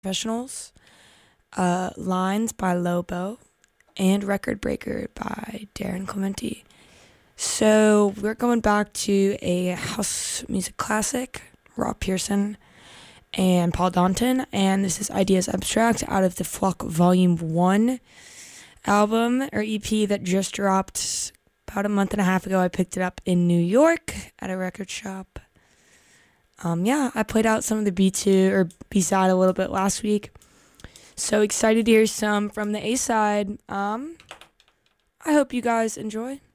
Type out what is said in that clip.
Professionals, Lines by Lobo, and Record Breaker by Darren Clementi. So we're going back to a house music classic, Rob Pearson and Paul Danton, and this is Ideas Abstract out of the Flock Volume 1 album or EP that just dropped about a month and a half ago. I picked it up in New York at a record shop. I played out some of the B2 or B-side a little bit last week. So excited to hear some from the A-side. I hope you guys enjoy.